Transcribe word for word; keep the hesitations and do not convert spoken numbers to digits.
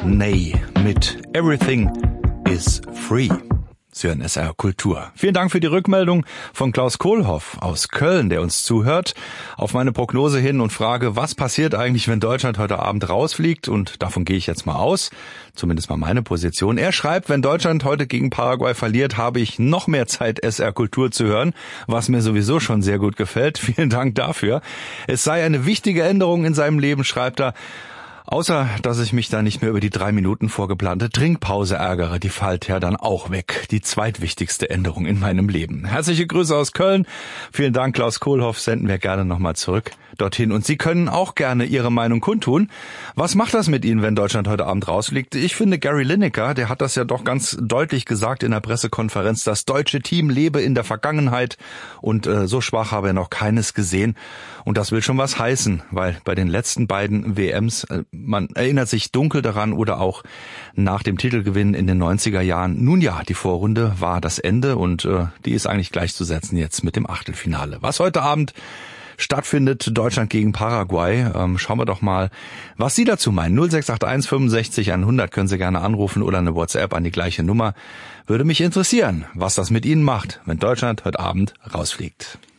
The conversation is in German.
Ney mit Everything is Free. Sie hören S R Kultur. Vielen Dank für die Rückmeldung von Klaus Kohlhoff aus Köln, der uns zuhört, auf meine Prognose hin und frage, was passiert eigentlich, wenn Deutschland heute Abend rausfliegt? Und davon gehe ich jetzt mal aus, zumindest mal meine Position. Er schreibt, wenn Deutschland heute gegen Paraguay verliert, habe ich noch mehr Zeit, S R Kultur zu hören, was mir sowieso schon sehr gut gefällt. Vielen Dank dafür. Es sei eine wichtige Änderung in seinem Leben, schreibt er. Außer, dass ich mich da nicht mehr über die drei Minuten vorgeplante Trinkpause ärgere, die fällt ja dann auch weg. Die zweitwichtigste Änderung in meinem Leben. Herzliche Grüße aus Köln. Vielen Dank, Klaus Kohlhoff. Senden wir gerne nochmal zurück dorthin. Und Sie können auch gerne Ihre Meinung kundtun. Was macht das mit Ihnen, wenn Deutschland heute Abend rausfliegt? Ich finde, Gary Lineker, der hat das ja doch ganz deutlich gesagt in der Pressekonferenz, das deutsche Team lebe in der Vergangenheit und äh, so schwach habe er noch keines gesehen. Und das will schon was heißen, weil bei den letzten beiden W Ms, äh, man erinnert sich dunkel daran oder auch nach dem Titelgewinn in den neunziger Jahren. Nun ja, die Vorrunde war das Ende und äh, die ist eigentlich gleichzusetzen jetzt mit dem Achtelfinale. Was heute Abend stattfindet, Deutschland gegen Paraguay. Ähm, schauen wir doch mal, was Sie dazu meinen. null sechs acht eins fünfundsechzig hundert können Sie gerne anrufen oder eine WhatsApp an die gleiche Nummer. Würde mich interessieren, was das mit Ihnen macht, wenn Deutschland heute Abend rausfliegt.